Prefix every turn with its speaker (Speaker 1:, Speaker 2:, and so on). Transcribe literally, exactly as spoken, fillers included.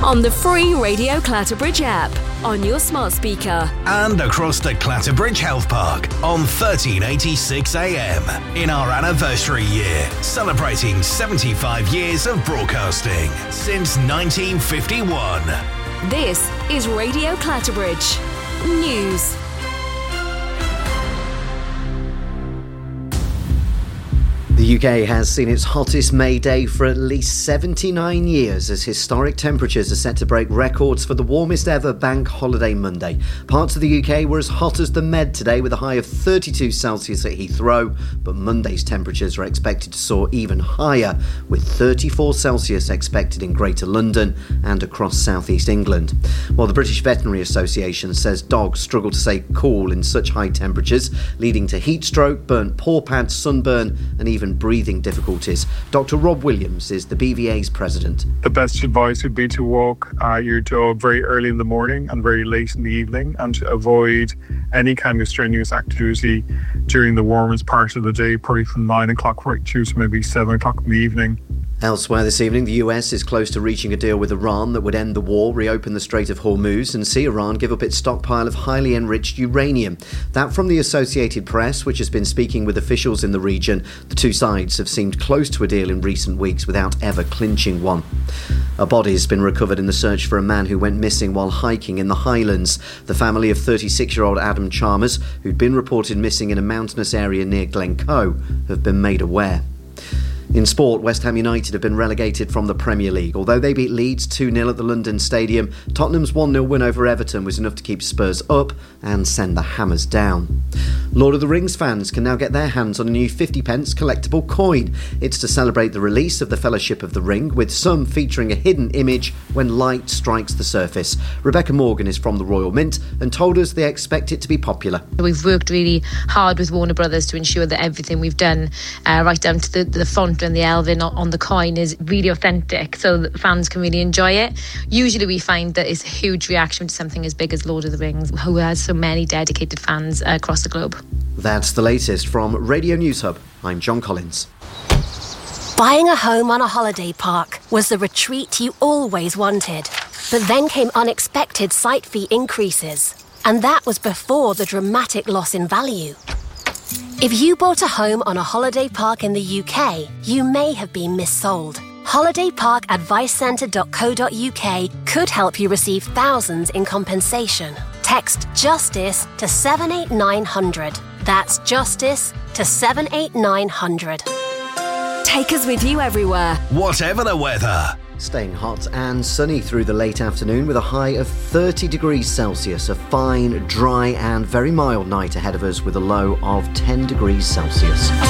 Speaker 1: on the free Radio Clatterbridge app, on your smart speaker,
Speaker 2: and across the Clatterbridge Health Park on thirteen eighty-six A M in our anniversary year, celebrating seventy-five years of broadcasting since nineteen fifty-one.
Speaker 1: This is Radio Clatterbridge News.
Speaker 3: The U K has seen its hottest May day for at least seventy-nine years as historic temperatures are set to break records for the warmest ever bank holiday Monday. Parts of the U K were as hot as the Med today with a high of thirty-two Celsius at Heathrow, but Monday's temperatures are expected to soar even higher with thirty-four Celsius expected in Greater London and across South East England. While the British Veterinary Association says dogs struggle to stay cool in such high temperatures, leading to heat stroke, burnt paw pads, sunburn and even breathing difficulties. Doctor Rob Williams is the B V A's president.
Speaker 4: The best advice would be to walk uh, your dog very early in the morning and very late in the evening, and to avoid any kind of strenuous activity during the warmest part of the day, probably from nine o'clock right through to maybe seven o'clock in the evening.
Speaker 3: Elsewhere this evening, the U S is close to reaching a deal with Iran that would end the war, reopen the Strait of Hormuz and see Iran give up its stockpile of highly enriched uranium. That from the Associated Press, which has been speaking with officials in the region. The two sides have seemed close to a deal in recent weeks without ever clinching one. A body has been recovered in the search for a man who went missing while hiking in the Highlands. The family of thirty-six-year-old Adam Chalmers, who'd been reported missing in a mountainous area near Glencoe, have been made aware. In sport, West Ham United have been relegated from the Premier League. Although they beat Leeds two nil at the London Stadium, Tottenham's one nil win over Everton was enough to keep Spurs up and send the Hammers down. Lord of the Rings fans can now get their hands on a new fifty pence collectible coin. It's to celebrate the release of the Fellowship of the Ring, with some featuring a hidden image when light strikes the surface. Rebecca Morgan is from the Royal Mint and told us they expect it to be popular.
Speaker 5: We've worked really hard with Warner Brothers to ensure that everything we've done, uh, right down to the, the font and the Elven on the coin, is really authentic so that fans can really enjoy it. Usually we find that it's a huge reaction to something as big as Lord of the Rings, who has so many dedicated fans uh, across the globe. That's the latest from Radio News Hub. I'm John Collins.
Speaker 6: Buying a home on a holiday park was the retreat you always wanted. But then came unexpected site fee increases. And that was before the dramatic loss in value. If you bought a home on a holiday park in the U K, you may have been missold. holiday park advice centre dot co dot uk could help you receive thousands in compensation. Text JUSTICE to seven eight nine hundred. That's JUSTICE to seven eight nine hundred.
Speaker 1: Take us with you everywhere,
Speaker 2: whatever the weather.
Speaker 3: Staying hot and sunny through the late afternoon with a high of thirty degrees Celsius. A fine, dry and very mild night ahead of us with a low of ten degrees Celsius.